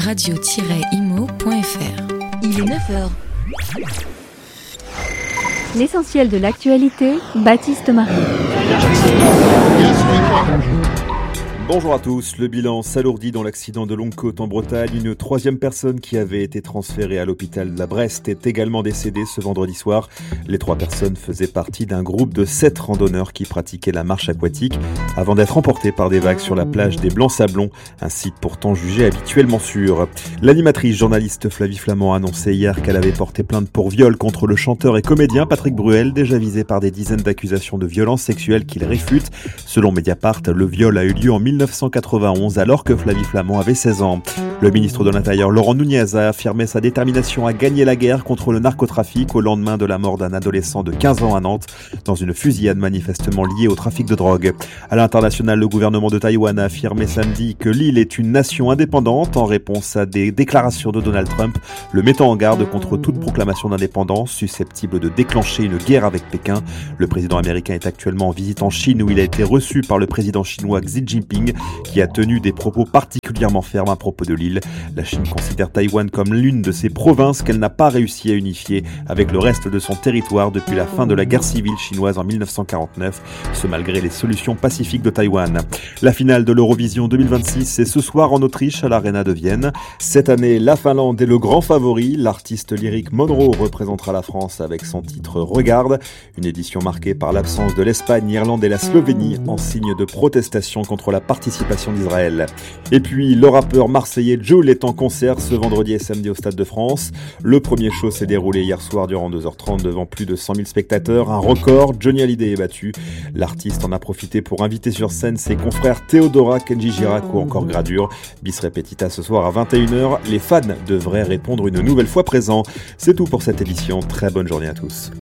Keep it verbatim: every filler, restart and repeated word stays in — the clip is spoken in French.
radio tiret imo point f r. Il est neuf heures. L'essentiel de l'actualité, Baptiste Marie. Bonjour à tous. Le bilan s'alourdit dans l'accident de Longue-Côte en Bretagne. Une troisième personne qui avait été transférée à l'hôpital de la Brest est également décédée ce vendredi soir. Les trois personnes faisaient partie d'un groupe de sept randonneurs qui pratiquaient la marche aquatique avant d'être emportés par des vagues sur la plage des Blancs-Sablons, un site pourtant jugé habituellement sûr. L'animatrice journaliste Flavie Flament a annoncé hier qu'elle avait porté plainte pour viol contre le chanteur et comédien Patrick Bruel, déjà visé par des dizaines d'accusations de violences sexuelles qu'il réfute. Selon Mediapart, le viol a eu lieu en mille neuf cent quatre-vingt-onze alors que Flavie Flament avait seize ans. Le ministre de l'Intérieur Laurent Nunez a affirmé sa détermination à gagner la guerre contre le narcotrafic au lendemain de la mort d'un adolescent de quinze ans à Nantes dans une fusillade manifestement liée au trafic de drogue. À l'international, le gouvernement de Taïwan a affirmé samedi que l'île est une nation indépendante en réponse à des déclarations de Donald Trump le mettant en garde contre toute proclamation d'indépendance susceptible de déclencher une guerre avec Pékin. Le président américain est actuellement en visite en Chine où il a été reçu par le président chinois Xi Jinping qui a tenu des propos particulièrement fermes à propos de l'île. La Chine considère Taïwan comme l'une de ses provinces qu'elle n'a pas réussi à unifier avec le reste de son territoire depuis la fin de la guerre civile chinoise en mille neuf cent quarante-neuf, ce malgré les solutions pacifiques de Taïwan. La finale de l'Eurovision deux mille vingt-six, c'est ce soir en Autriche à l'Arena de Vienne. Cette année, la Finlande est le grand favori. L'artiste lyrique Monroe représentera la France avec son titre Regarde, une édition marquée par l'absence de l'Espagne, l'Irlande et la Slovénie en signe de protestation contre la participation d'Israël. Et puis, le rappeur marseillais Jul est en concert ce vendredi et samedi au Stade de France. Le premier show s'est déroulé hier soir durant deux heures trente devant plus de cent mille spectateurs. Un record, Johnny Hallyday est battu. L'artiste en a profité pour inviter sur scène ses confrères Théodora, Kenji Girac ou encore Gradure. Bis repetita ce soir à vingt et une heures. Les fans devraient répondre une nouvelle fois présents. C'est tout pour cette édition. Très bonne journée à tous.